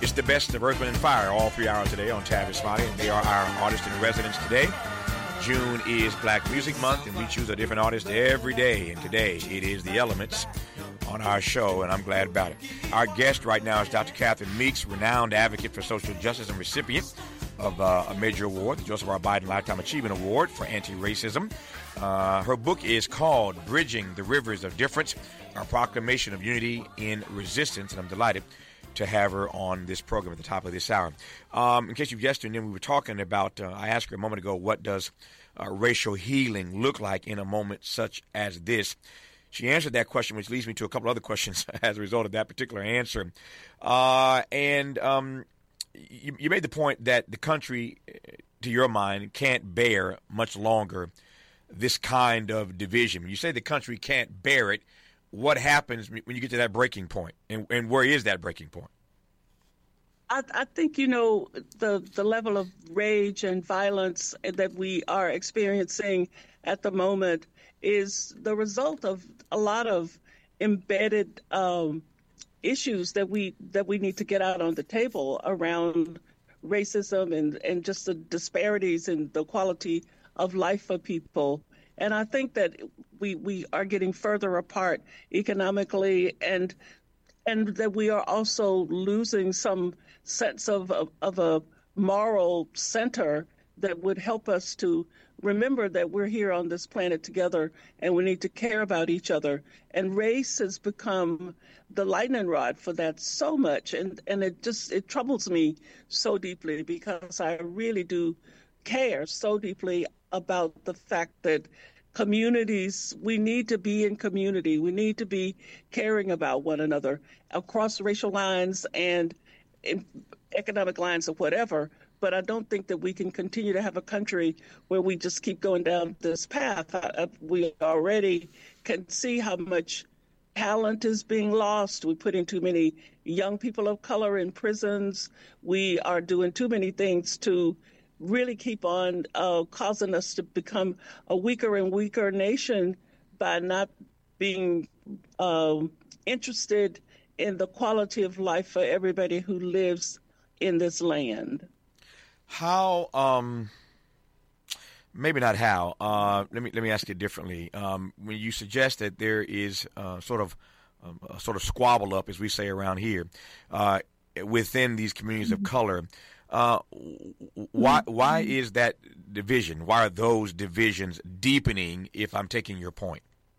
It's the best of Earth, Wind, and Fire all 3 hours a day on Tavis Smiley, and they are our artists in residence today. June is Black Music Month, and we choose a different artist every day. And today, it is The Elements on our show, and I'm glad about it. Our guest right now is Dr. Catherine Meeks, renowned advocate for social justice and recipient of a major award, the Joseph R. Biden Lifetime Achievement Award for Anti-Racism. Her book is called Bridging the Rivers of Difference, a proclamation of unity in resistance, and I'm delighted to have her on this program at the top of this hour. In case you've just tuned in, we were talking about, I asked her a moment ago, what does racial healing look like in a moment such as this? She answered that question, which leads me to a couple other questions as a result of that particular answer. You made the point that the country, to your mind, can't bear much longer this kind of division. When you say the country can't bear it, what happens when you get to that breaking point, and where is that breaking point? I think, the level of rage and violence that we are experiencing at the moment is the result of a lot of embedded issues that we need to get out on the table around racism and just the disparities in the quality of life for people. And I think that we are getting further apart economically, and that we are also losing some sense of a moral center that would help us to remember that we're here on this planet together and we need to care about each other. And race has become the lightning rod for that so much. And it troubles me so deeply, because I really do care so deeply about the fact that communities, we need to be in community. We need to be caring about one another across racial lines and in economic lines or whatever. But I don't think that we can continue to have a country where we just keep going down this path. We already can see how much talent is being lost. We're putting too many young people of color in prisons. We are doing too many things to really keep on causing us to become a weaker and weaker nation by not being interested in the quality of life for everybody who lives in this land. How, maybe not how, let me ask you differently. When you suggest that there is sort of squabble up, as we say around here, within these communities of color, why is that division? Why are those divisions deepening, if I'm taking your point?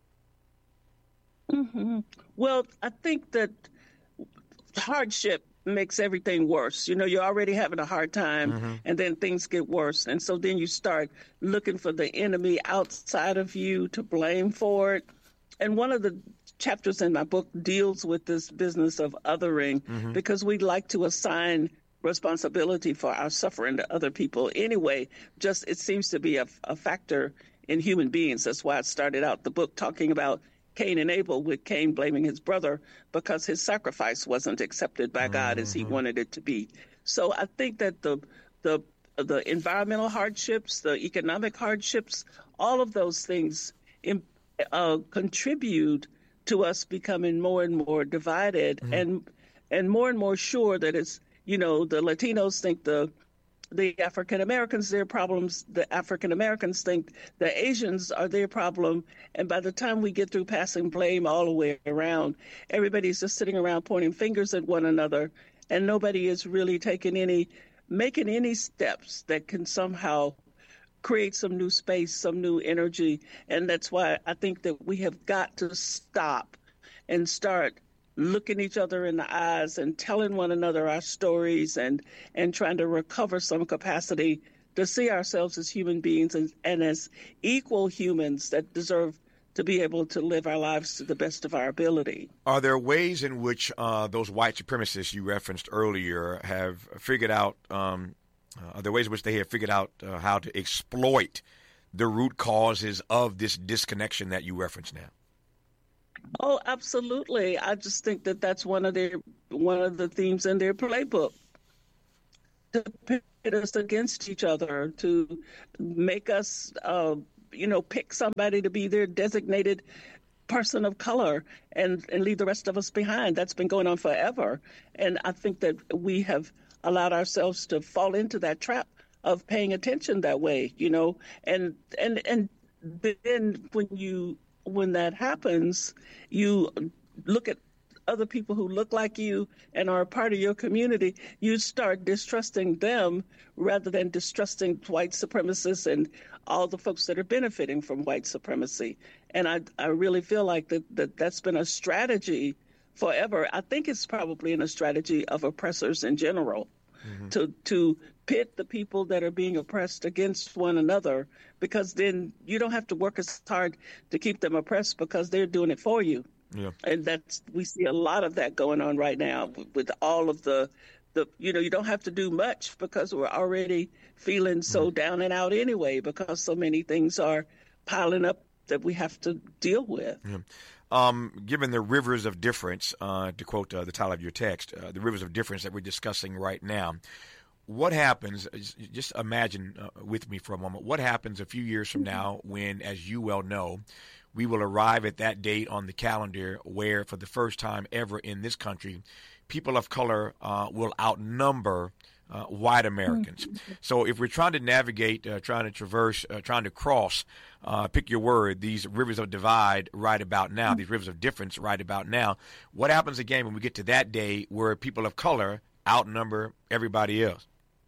Mm-hmm. Well, I think that hardship makes everything worse. You're already having a hard time, mm-hmm. and then things get worse. And so then you start looking for the enemy outside of you to blame for it. And one of the chapters in my book deals with this business of othering, mm-hmm. because we like to assign responsibility for our suffering to other people anyway. Just it seems to be a factor in human beings. That's why I started out the book talking about Cain and Abel, with Cain blaming his brother because his sacrifice wasn't accepted by God as he wanted it to be. So I think that the environmental hardships, the economic hardships, all of those things contribute to us becoming more and more divided, mm-hmm. and more sure that it's, the Latinos think the African Americans, their problems, the African Americans think the Asians are their problem. And by the time we get through passing blame all the way around, everybody's just sitting around pointing fingers at one another, and nobody is really making any steps that can somehow create some new space, some new energy. And that's why I think that we have got to stop and start looking each other in the eyes and telling one another our stories and trying to recover some capacity to see ourselves as human beings and as equal humans that deserve to be able to live our lives to the best of our ability. Are there ways in which those white supremacists you referenced earlier have figured out, are there ways in which they have figured out how to exploit the root causes of this disconnection that you reference now? Oh, absolutely. I just think that that's one of the themes in their playbook, to pit us against each other, to make us, pick somebody to be their designated person of color and leave the rest of us behind. That's been going on forever. And I think that we have allowed ourselves to fall into that trap of paying attention that way, and then when that happens, you look at other people who look like you and are a part of your community, you start distrusting them rather than distrusting white supremacists and all the folks that are benefiting from white supremacy. And I really feel like that's been a strategy forever. I think it's probably in a strategy of oppressors in general, to pit the people that are being oppressed against one another, because then you don't have to work as hard to keep them oppressed because they're doing it for you. Yeah. And we see a lot of that going on right now with all of the you don't have to do much because we're already feeling so down and out anyway, because so many things are piling up that we have to deal with. Yeah. Given the rivers of difference, to quote the title of your text, the rivers of difference that we're discussing right now, what happens, just imagine with me for a moment, what happens a few years from now when, as you well know, we will arrive at that date on the calendar where, for the first time ever in this country, people of color will outnumber white Americans. So if we're trying to navigate, trying to traverse, trying to cross, pick your word, these rivers of divide right about now, these rivers of difference right about now, what happens again when we get to that day where people of color outnumber everybody else?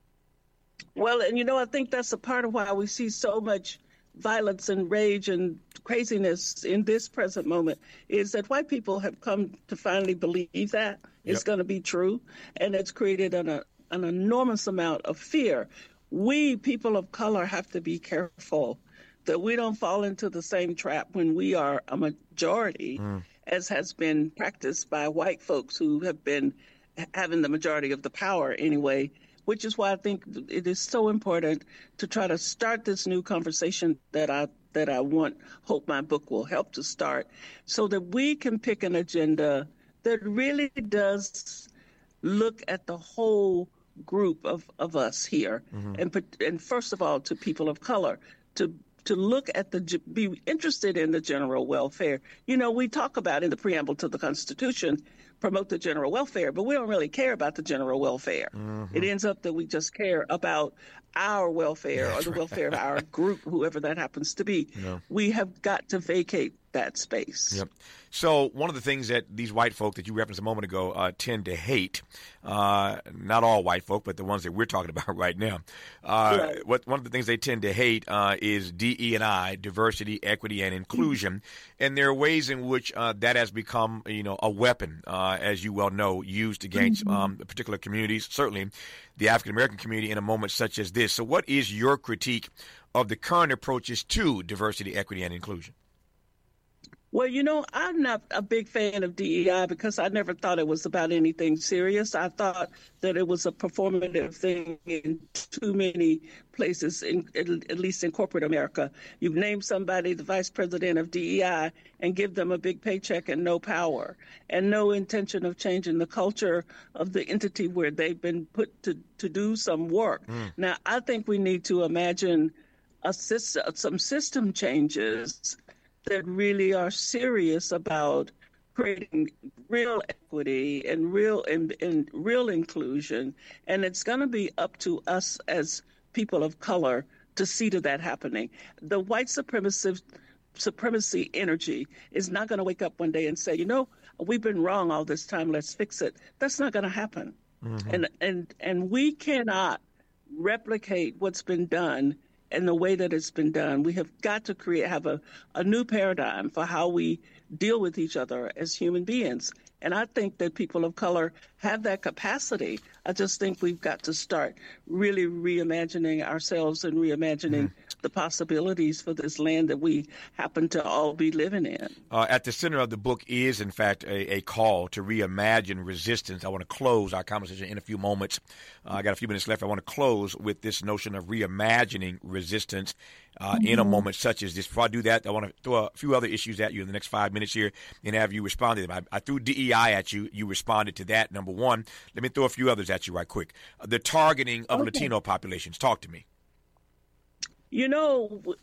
Well, and I think that's a part of why we see so much violence and rage and craziness in this present moment, is that white people have come to finally believe that it's going to be true, and it's created an enormous amount of fear. We, people of color, have to be careful that we don't fall into the same trap when we are a majority, as has been practiced by white folks who have been having the majority of the power anyway, which is why I think it is so important to try to start this new conversation that I hope my book will help to start, so that we can pick an agenda that really does look at the whole group of us here, and first of all to people of color, to look at be interested in the general welfare. We talk about in the preamble to the Constitution, promote the general welfare, but we don't really care about the general welfare. It ends up that we just care about our welfare, or the welfare of our group, whoever that happens to be. We have got to vacate that space. Yep. So one of the things that these white folk that you referenced a moment ago tend to hate, not all white folk, but the ones that we're talking about right now, one of the things they tend to hate is DE&I, diversity, equity, and inclusion. And there are ways in which that has become, a weapon, as you well know, used against particular communities, certainly the African-American community in a moment such as this. So what is your critique of the current approaches to diversity, equity, and inclusion? Well, I'm not a big fan of DEI because I never thought it was about anything serious. I thought that it was a performative thing in too many places, at least in corporate America. You name somebody the vice president of DEI and give them a big paycheck and no power, and no intention of changing the culture of the entity where they've been put to do some work. Now, I think we need to imagine some system changes that really are serious about creating real equity and real inclusion, and it's going to be up to us as people of color to see to that happening. The white supremacy energy is not going to wake up one day and say, we've been wrong all this time, let's fix it. That's not going to happen. And we cannot replicate what's been done and the way that it's been done. We have got to have a new paradigm for how we deal with each other as human beings. And I think that people of color have that capacity. I just think we've got to start really reimagining ourselves and reimagining the possibilities for this land that we happen to all be living in. At the center of the book is, in fact, a call to reimagine resistance. I want to close our conversation in a few moments. I got a few minutes left. I want to close with this notion of reimagining resistance in a moment such as this. Before I do that, I want to throw a few other issues at you in the next 5 minutes here and have you respond to them. I threw DEI at you. You responded to that, number one. Let me throw a few others at you right quick. The targeting of Latino populations. Talk to me.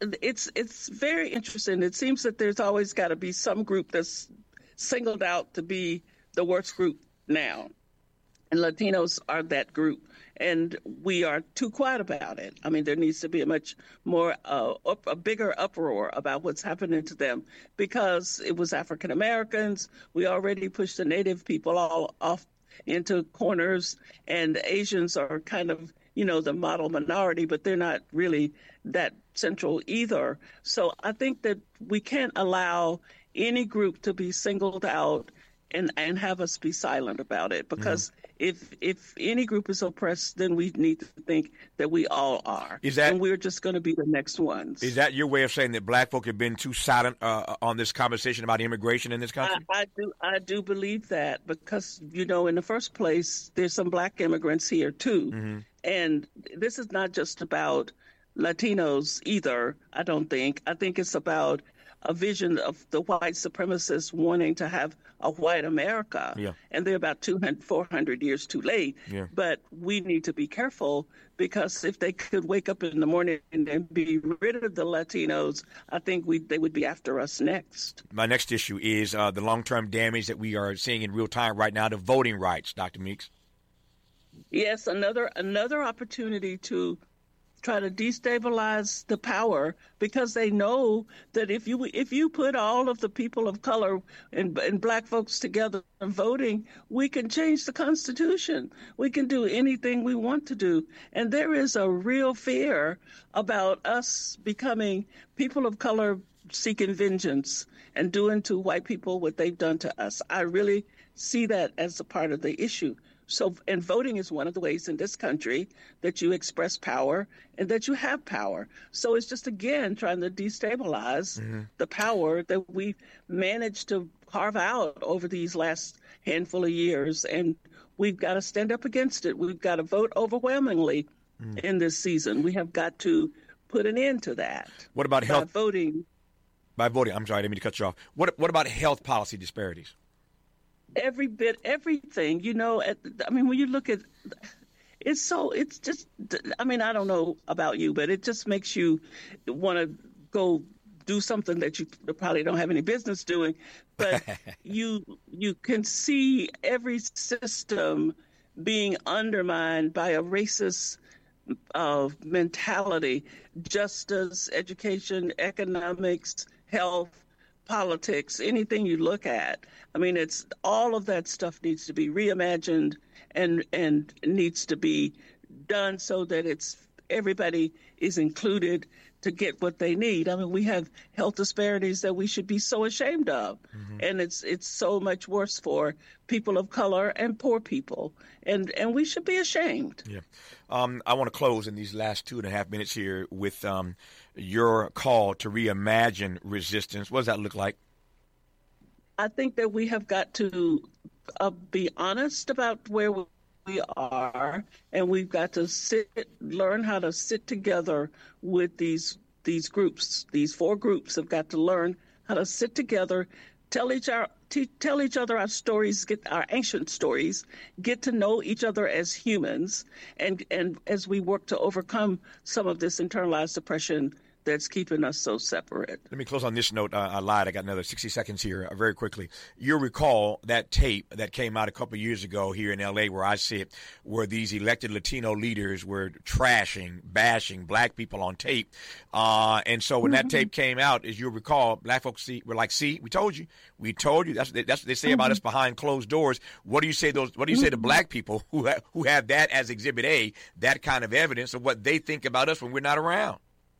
it's very interesting. It seems that there's always got to be some group that's singled out to be the worst group now. And Latinos are that group. And we are too quiet about it. I mean, there needs to be a much more, a bigger uproar about what's happening to them, because it was African Americans. We already pushed the Native people all off into corners, and Asians are kind of, the model minority, but they're not really that central either. So I think that we can't allow any group to be singled out and have us be silent about it, because if any group is oppressed, then we need to think that we all are. And we're just going to be the next ones. Is that your way of saying that black folk have been too silent on this conversation about immigration in this country? I do believe that, because, in the first place, there's some black immigrants here too. Mm-hmm. And this is not just about Latinos either, I don't think. I think it's about a vision of the white supremacists wanting to have a white America. Yeah. And they're about 400 years too late. Yeah. But we need to be careful, because if they could wake up in the morning and be rid of the Latinos, I think they would be after us next. My next issue is the long-term damage that we are seeing in real time right now to voting rights, Dr. Meeks. Yes, another opportunity to try to destabilize the power, because they know that if you put all of the people of color and black folks together voting, we can change the Constitution. We can do anything we want to do. And there is a real fear about us becoming people of color seeking vengeance and doing to white people what they've done to us. I really see that as a part of the issue. So, and voting is one of the ways in this country that you express power and that you have power. So it's just, again, trying to destabilize the power that we managed to carve out over these last handful of years. And we've got to stand up against it. We've got to vote overwhelmingly in this season. We have got to put an end to that. What about health? By voting. I'm sorry, I didn't mean to cut you off. What about health policy disparities? Everything, when you look at I don't know about you, but it just makes you want to go do something that you probably don't have any business doing. But you can see every system being undermined by a racist mentality: justice, education, economics, health, politics, anything you look at. I mean, it's all of that stuff needs to be reimagined and needs to be done so that everybody is included to get what they need. I mean, we have health disparities that we should be so ashamed of, and it's so much worse for people of color and poor people, and we should be ashamed. Yeah, I want to close in these last 2.5 minutes here with your call to reimagine resistance. What does that look like? I think that we have got to be honest about where we are, and we've got to learn how to sit together with these groups. These 4 groups have got to learn how to sit together, tell each other our stories, get our ancient stories, get to know each other as humans, and as we work to overcome some of this internalized oppression that's keeping us so separate. Let me close on this note. I lied. I got another 60 seconds here very quickly. You'll recall that tape that came out a couple of years ago here in L.A. where I sit, where these elected Latino leaders were bashing black people on tape. And so when that tape came out, as you'll recall, black folks were like, see, we told you. We told you. That's what they say about us behind closed doors. What do you say to black people who have that as Exhibit A, that kind of evidence of what they think about us when we're not around?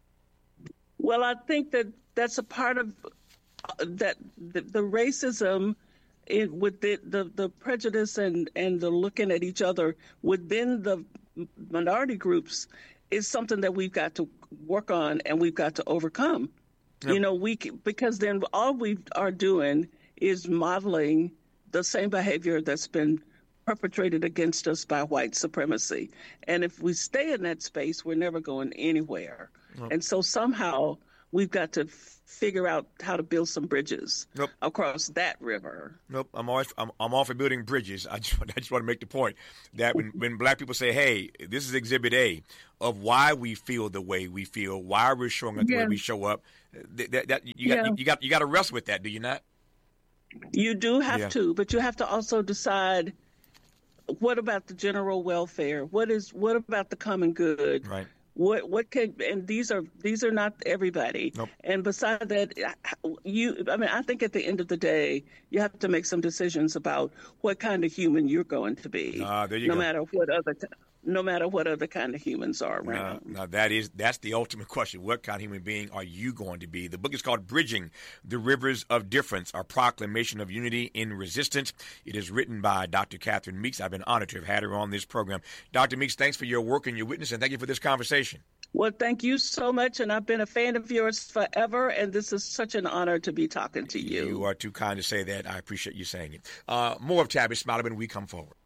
Well, I think that's a part of that the racism with the prejudice and the looking at each other within the minority groups is something that we've got to work on and we've got to overcome. Yep. Because then all we are doing is modeling the same behavior that's been perpetrated against us by white supremacy. And if we stay in that space, we're never going anywhere. And so somehow we've got to figure out how to build some bridges Nope. across that river. Nope. I'm all for building bridges. I just want to make the point that when black people say, "Hey, this is Exhibit A of why we feel the way we feel, why we're showing up the way we show up," you got to wrestle with that, do you not? You do have to, but you have to also decide, what about the general welfare? What about the common good? Right. What can, and these are not everybody. Nope. And beside that, I think at the end of the day, you have to make some decisions about what kind of human you're going to be. There you go. No matter what other kind of humans are around. Now that's the ultimate question. What kind of human being are you going to be? The book is called Bridging the Rivers of Difference, a proclamation of unity in resistance. It is written by Dr. Catherine Meeks. I've been honored to have had her on this program. Dr. Meeks, thanks for your work and your witness, and thank you for this conversation. Well, thank you so much, and I've been a fan of yours forever, and this is such an honor to be talking to you. You are too kind to say that. I appreciate you saying it. More of Tavis Smiley when we come forward.